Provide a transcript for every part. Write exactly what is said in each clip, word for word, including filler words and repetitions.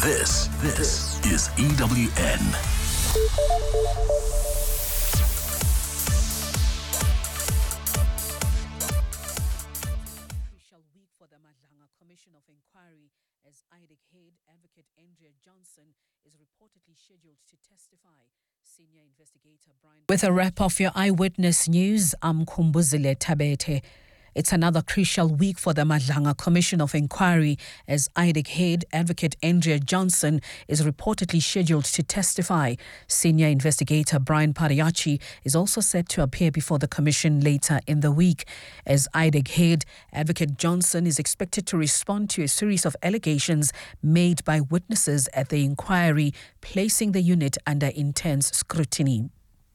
This, this is E W N. Crucial week for the Madlanga Commission of Inquiry as I D E C head advocate Andrea Johnson is reportedly scheduled to testify. Senior investigator Brian. With a wrap of your Eyewitness News, I'm Kumbuzile Tabete. It's another crucial week for the Madlanga Commission of Inquiry as I D E C head advocate Andrea Johnson is reportedly scheduled to testify. Senior investigator Brian Pariachi is also set to appear before the commission later in the week. As I D E C head, advocate Johnson is expected to respond to a series of allegations made by witnesses at the inquiry, placing the unit under intense scrutiny.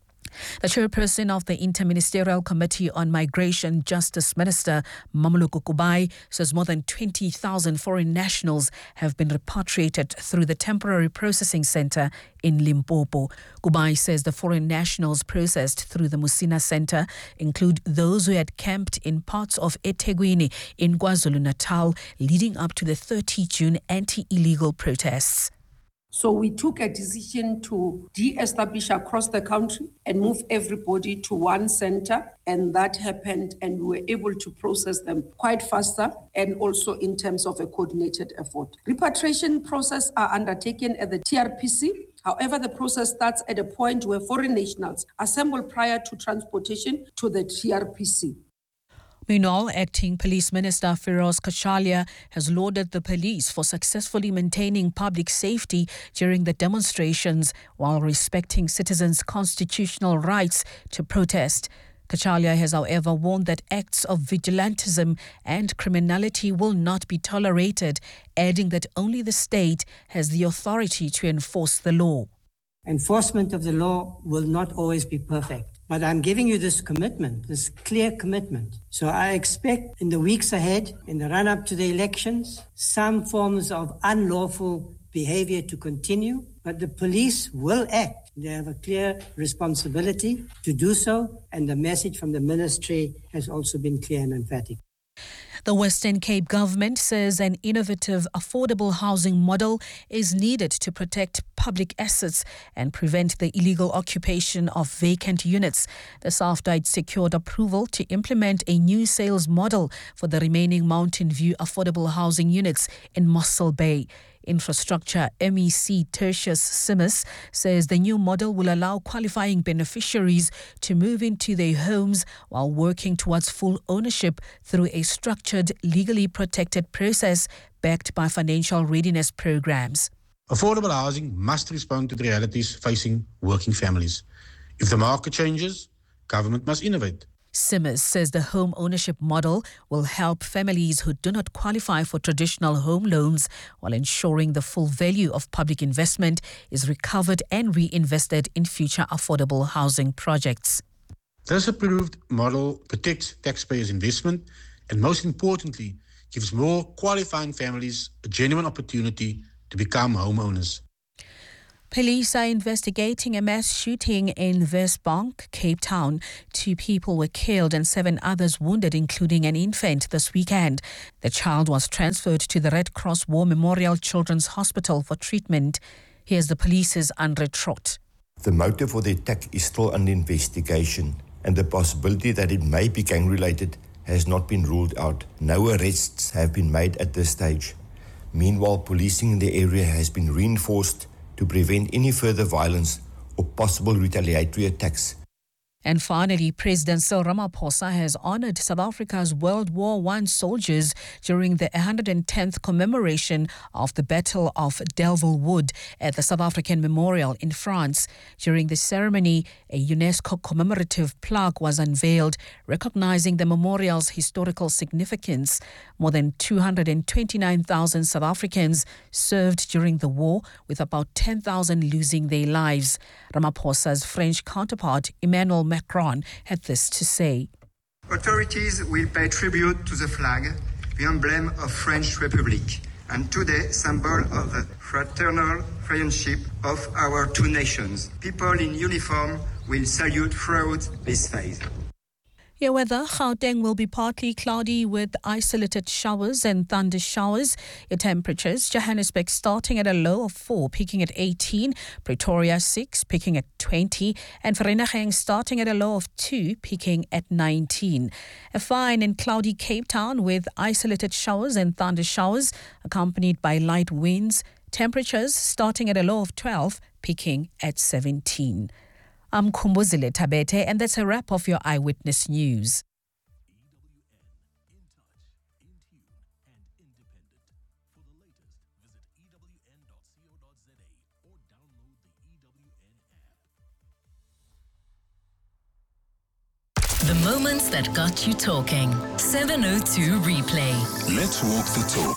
The chairperson of the Interministerial Committee on Migration, Justice Minister Mamuluku Kubai, says more than twenty thousand foreign nationals have been repatriated through the temporary processing centre in Limpopo. Kubai says the foreign nationals processed through the Musina Centre include those who had camped in parts of eThekwini in KwaZulu-Natal leading up to the thirtieth of June anti-illegal protests. So we took a decision to de-establish across the country and move everybody to one center, and that happened, and we were able to process them quite faster and also in terms of a coordinated effort. Repatriation process are undertaken at the T R P C. However, the process starts at a point where foreign nationals assemble prior to transportation to the T R P C. Meanwhile, Acting Police Minister Feroz Kachalia has lauded the police for successfully maintaining public safety during the demonstrations while respecting citizens' constitutional rights to protest. Kachalia has, however, warned that acts of vigilantism and criminality will not be tolerated, adding that only the state has the authority to enforce the law. Enforcement of the law will not always be perfect. But I'm giving you this commitment, this clear commitment. So I expect in the weeks ahead, in the run-up to the elections, some forms of unlawful behavior to continue, but the police will act. They have a clear responsibility to do so, and the message from the ministry has also been clear and emphatic. The Western Cape government says an innovative, affordable housing model is needed to protect public assets and prevent the illegal occupation of vacant units. The South-Dite secured approval to implement a new sales model for the remaining Mountain View affordable housing units in Mossel Bay. Infrastructure M E C Tertius Simmons says the new model will allow qualifying beneficiaries to move into their homes while working towards full ownership through a structured, legally protected process backed by financial readiness programs. Affordable housing must respond to the realities facing working families. If the market changes, government must innovate. Simmons says the home ownership model will help families who do not qualify for traditional home loans while ensuring the full value of public investment is recovered and reinvested in future affordable housing projects. This approved model protects taxpayers' investment and, most importantly, gives more qualifying families a genuine opportunity to become homeowners. Police are investigating a mass shooting in Westbank, Cape Town. Two people were killed and seven others wounded, including an infant, this weekend. The child was transferred to the Red Cross War Memorial Children's Hospital for treatment. Here's the police's Andre Trott. The motive for the attack is still under investigation, and the possibility that it may be gang-related has not been ruled out. No arrests have been made at this stage. Meanwhile, policing in the area has been reinforced to prevent any further violence or possible retaliatory attacks. And finally, President Cyril Ramaphosa has honoured South Africa's World War One soldiers during the one hundred tenth commemoration of the Battle of Delville Wood at the South African Memorial in France. During the ceremony, a UNESCO commemorative plaque was unveiled, recognising the memorial's historical significance. More than two hundred twenty-nine thousand South Africans served during the war, with about ten thousand losing their lives. Ramaphosa's French counterpart, Emmanuel Macron, had this to say. Authorities will pay tribute to the flag, the emblem of French Republic, and today symbol of the fraternal friendship of our two nations. People in uniform will salute throughout this phase. Your weather, Gauteng will be partly cloudy with isolated showers and thunder showers. Your temperatures, Johannesburg starting at a low of four, peaking at eighteen. Pretoria six, peaking at twenty. And Vereeniging starting at a low of two, peaking at nineteen. A fine and cloudy Cape Town with isolated showers and thunder showers, accompanied by light winds. Temperatures starting at a low of twelve, peaking at seventeen. I'm Kumbuzile Tabete, and that's a wrap of your Eyewitness News. E W N, in touch, in tune, and independent. For the latest, visit E W N dot co dot za or download the E W N app. The moments that got you talking. seven oh two Replay. Let's walk the talk.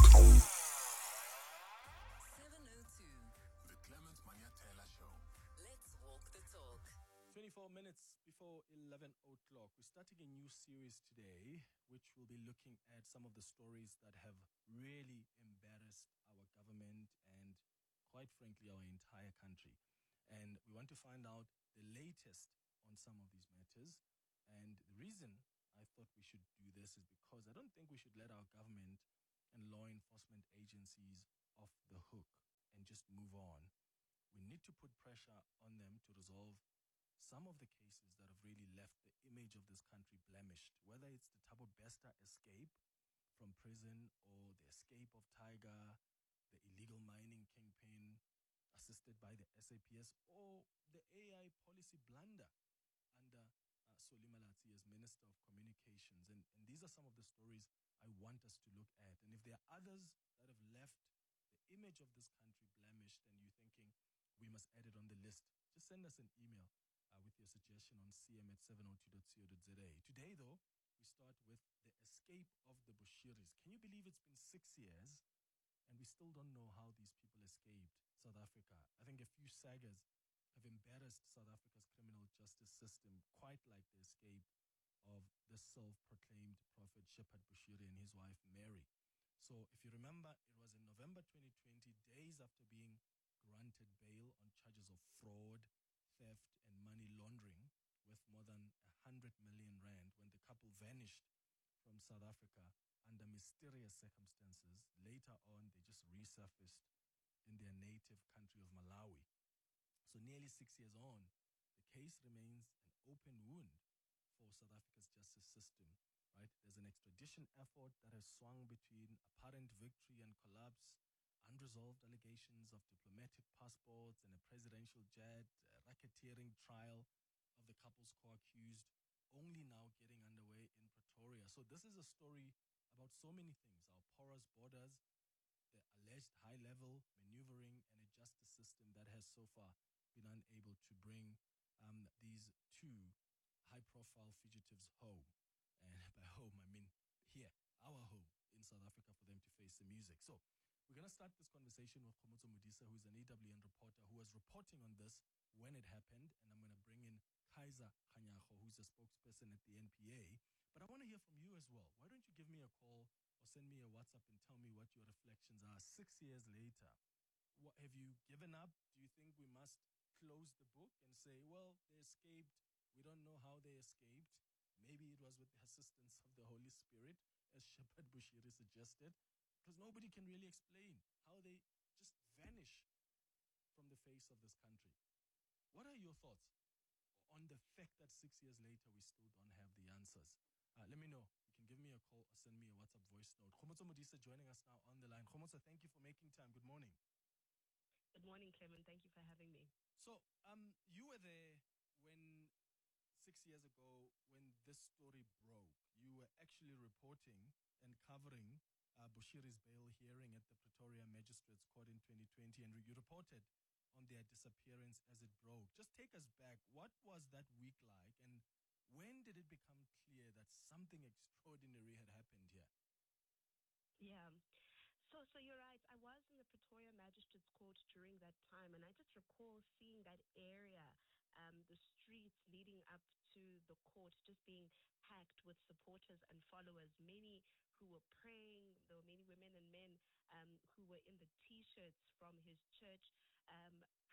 twenty-four minutes before eleven o'clock. We're starting a new series today, which will be looking at some of the stories that have really embarrassed our government and, quite frankly, our entire country. And we want to find out the latest on some of these matters. And the reason I thought we should do this is because I don't think we should let our government and law enforcement agencies off the hook and just move on. We need to put pressure on them to resolve some of the cases that have really left the image of this country blemished, whether it's the Thabo Bester escape from prison or the escape of Tiger, the illegal mining kingpin assisted by the S A P S, or the A I policy blunder under uh, Solly Malatsi as Minister of Communications. And, and these are some of the stories I want us to look at. And if there are others that have left the image of this country blemished and you're thinking we must add it on the list, just send us an email Uh, with your suggestion on c m at seven oh two dot co dot za. Today, though, we start with the escape of the Bushiris. Can you believe it's been six years and we still don't know how these people escaped South Africa? I think a few sagas have embarrassed South Africa's criminal justice system, quite like the escape of the self-proclaimed prophet Shepherd Bushiri and his wife Mary. So if you remember, it was in November twenty twenty, days after being granted bail on charges of fraud, theft and money laundering with more than one hundred million rand when the couple vanished from South Africa under mysterious circumstances. Later on, they just resurfaced in their native country of Malawi. So nearly six years on, the case remains an open wound for South Africa's justice system, right? There's an extradition effort that has swung between apparent victory and collapse, unresolved allegations of diplomatic passports and a presidential jet, a racketeering trial of the couple's co-accused, only now getting underway in Pretoria. So this is a story about so many things: our porous borders, the alleged high-level maneuvering, and a justice system that has so far been unable to bring um, these two high-profile fugitives home. And by home, I mean here, our home in South Africa, for them to face the music. So we're going to start this conversation with Khomotso Modise, who's an E W N reporter who was reporting on this when it happened. And I'm going to bring in Kaiser Kganyago, who's a spokesperson at the N P A. But I want to hear from you as well. Why don't you give me a call or send me a WhatsApp and tell me what your reflections are six years later? What, have you given up? Do you think we must close the book and say, well, they escaped. We don't know how they escaped. Maybe it was with the assistance of the Holy Spirit, as Shepherd Bushiri suggested. Because nobody can really explain how they just vanish from the face of this country. What are your thoughts on the fact that six years later we still don't have the answers? Uh, let me know. You can give me a call or send me a WhatsApp voice note. Khomotso Modise joining us now on the line. Khomotso, thank you for making time. Good morning. Good morning, Clement. Thank you for having me. So, um, you were there when six years ago when this story broke. You were actually reporting and covering Uh, Bushiri's bail hearing at the Pretoria Magistrates Court in twenty twenty, and you reported on their disappearance as it broke. Just take us back. What was that week like, and when did it become clear that something extraordinary had happened here? Yeah. So, so you're right. I was in the Pretoria Magistrates Court during that time, and I just recall seeing that area, um, the streets leading up to the court, just being packed with supporters and followers. Many who were praying. There were many women and men um, who were in the T-shirts from his church, um,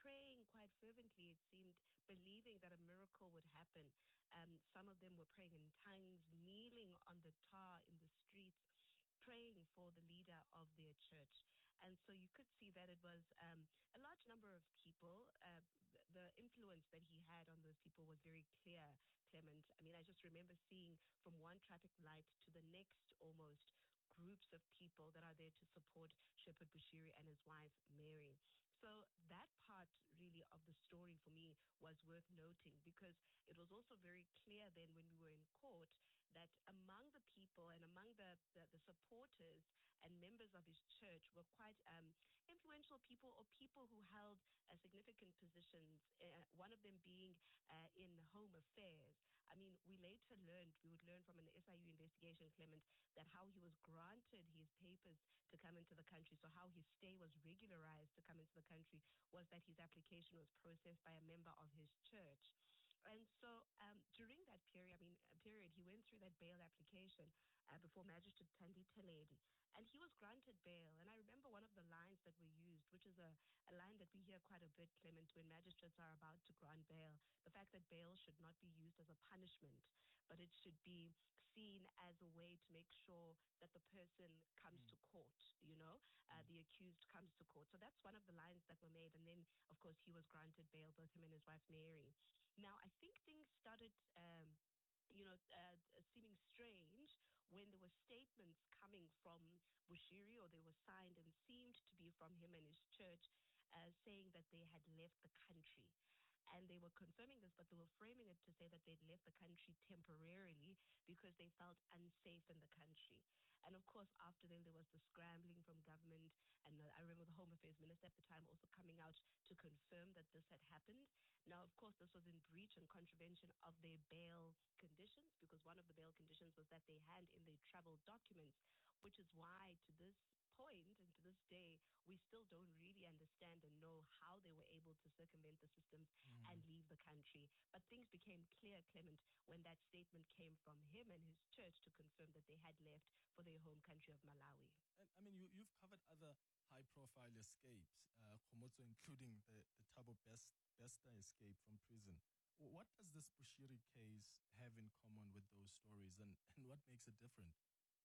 praying quite fervently, it seemed, believing that a miracle would happen. Um, some of them were praying in tongues, kneeling on the tar in the streets, praying for the leader of their church. And so you could see that it was um, a large number of people. Uh, the influence that he had on those people was very clear, Clement. I mean, I just remember seeing from one traffic light to the next almost groups of people that are there to support Shepherd Bushiri and his wife, Mary. So that part really of the story for me was worth noting, because it was also very clear then when we were in court that among the people and among the, the, the supporters and members of his church were quite um, influential people, or people who held uh, significant positions, uh, one of them being uh, in home affairs. I mean, we later learned, we would learn from an S I U investigation, Clement, that how he was granted his papers to come into the country, so how his stay was regularized to come into the country, was that his application was processed by a member of his church. And so um, during that period, I mean, period, he went through that bail application uh, before Magistrate Thandi Teledi, and he was granted bail. And I remember one of the lines that were used, which is a, a line that we hear quite a bit, Clement, when magistrates are about to grant bail, the fact that bail should not be used as a punishment, but it should be seen as a way to make sure that the person comes mm. to court, you know, uh, mm. the accused comes to court. So that's one of the lines that were made. And then, of course, he was granted bail, both him and his wife, Mary. Now, I think things started, um, you know, uh, seeming strange when there were statements coming from Bushiri, or they were signed and seemed to be from him and his church, uh, saying that they had left the country. And they were confirming this, but they were framing it to say that they'd left the country temporarily because they felt unsafe in the country. And of course, after then, there was the scrambling from government. And uh, I remember the Home Affairs Minister at the time also coming out to confirm that this had happened. Now, of course, this was in breach and contravention of their bail conditions, because one of the bail conditions was that they hand in their travel documents, which is why to this point and to this day, we still don't really understand and know how they were able to circumvent the systems mm. and leave the country. But things became clear, Clement, when that statement came from him and his church to confirm that they had left for their home country of Malawi. And I mean, you, you've covered other high-profile escapes, uh, Khomotso, including the, the Thabo Best, Bester escape from prison. What does this Bushiri case have in common with those stories, and, and what makes it different?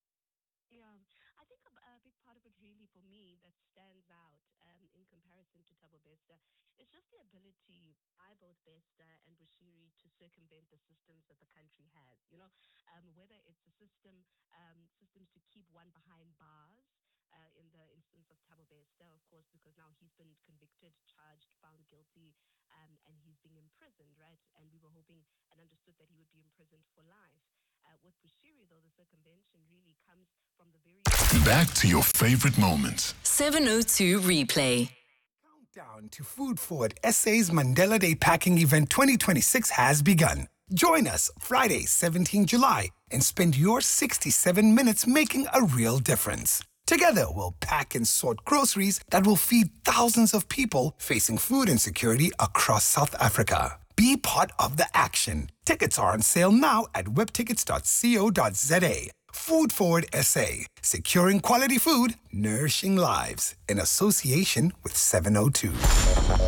Yeah, I think a, a big part of it really for me that stands out um, in comparison to Thabo Bester is just the ability by both Bester and Bushiri to circumvent the systems that the country has. You know, um, whether it's a system, um, systems to keep one behind bars. Uh, in the instance of Thabo Bester, of course, because now he's been convicted, charged, found guilty, um, and he's being imprisoned, right? And we were hoping and understood that he would be imprisoned for life. Uh, with Bushiri, though, the circumvention really comes from the very... Back to your favorite moments. seven oh two Replay. Countdown to Food Forward S A's Mandela Day Packing Event twenty twenty-six has begun. Join us Friday, seventeenth July, and spend your sixty-seven minutes making a real difference. Together, we'll pack and sort groceries that will feed thousands of people facing food insecurity across South Africa. Be part of the action. Tickets are on sale now at webtickets dot co dot za. Food Forward S A, securing quality food, nourishing lives, in association with seven oh two.